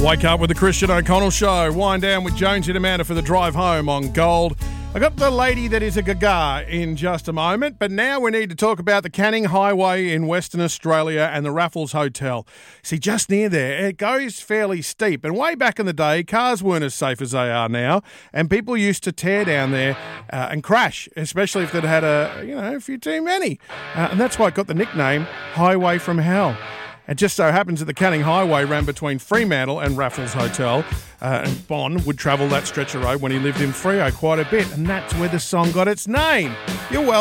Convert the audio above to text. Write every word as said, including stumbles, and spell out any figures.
Wake up with the Christian O'Connell Show. Wind down with Jonesy and Amanda for the drive home on Gold. I got the lady that is a gaga in just a moment, but now we need to talk about the Canning Highway in Western Australia and the Raffles Hotel. See, just near there, it goes fairly steep, and way back in the day, cars weren't as safe as they are now, and people used to tear down there uh, and crash, especially if they'd had a, you know, a few too many. Uh, and that's why it got the nickname Highway from Hell. It just so happens that the Canning Highway ran between Fremantle and Raffles Hotel, uh, and Bon would travel that stretch of road when he lived in Freo quite a bit, and that's where the song got its name. You're welcome.